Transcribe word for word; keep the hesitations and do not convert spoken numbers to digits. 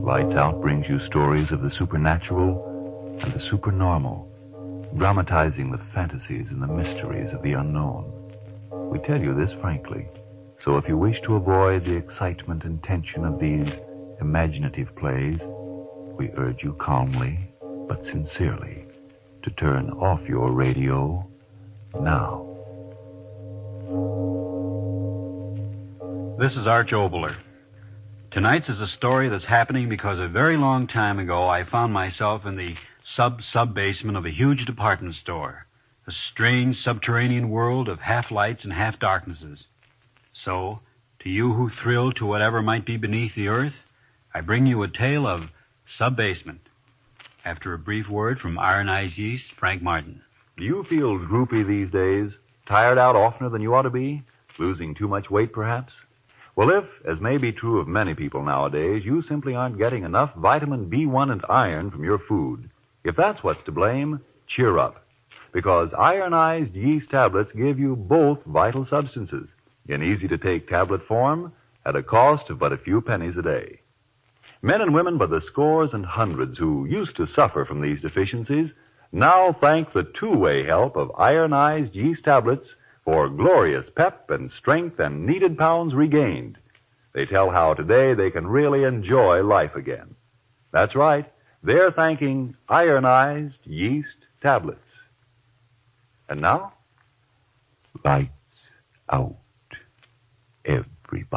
Lights Out brings you stories of the supernatural and the supernormal, dramatizing the fantasies and the mysteries of the unknown. We tell you this frankly, so if you wish to avoid the excitement and tension of these imaginative plays, we urge you calmly but sincerely to turn off your radio now. This is Arch Oboler. Tonight's is a story that's happening because a very long time ago I found myself in the sub-sub-basement of a huge department store, a strange subterranean world of half-lights and half-darknesses. So, to you who thrill to whatever might be beneath the earth, I bring you a tale of Sub-Basement. After a brief word from Iron Eyes Yeast, Frank Martin. Do you feel droopy these days? Tired out oftener than you ought to be? Losing too much weight, perhaps? Well, if, as may be true of many people nowadays, you simply aren't getting enough vitamin B one and iron from your food, if that's what's to blame, cheer up. Because ironized yeast tablets give you both vital substances in easy-to-take tablet form at a cost of but a few pennies a day. Men and women by the scores and hundreds who used to suffer from these deficiencies now thank the two-way help of ironized yeast tablets for glorious pep and strength and needed pounds regained. They tell how today they can really enjoy life again. That's right. They're thanking ironized yeast tablets. And now, lights out, everybody.